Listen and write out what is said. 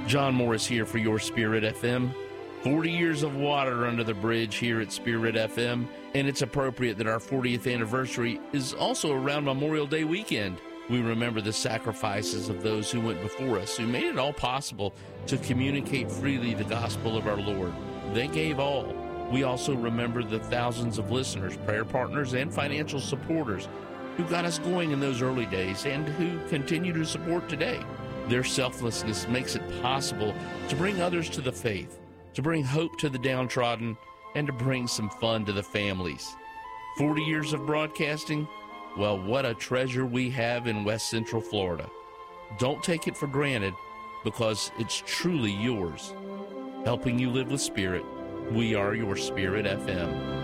John Morris here for your Spirit FM. 40 years of water under the bridge here at Spirit FM, and it's appropriate that our 40th anniversary is also around Memorial Day weekend. We remember the sacrifices of those who went before us, who made it all possible to communicate freely the gospel of our Lord. They gave all. We also remember the thousands of listeners, prayer partners, and financial supporters who got us going in those early days and who continue to support today. Their selflessness makes it possible to bring others to the faith, to bring hope to the downtrodden, and to bring some fun to the families. 40 years of broadcasting? Well, what a treasure we have in West Central Florida. Don't take it for granted, because it's truly yours. Helping you live with Spirit, we are your Spirit FM.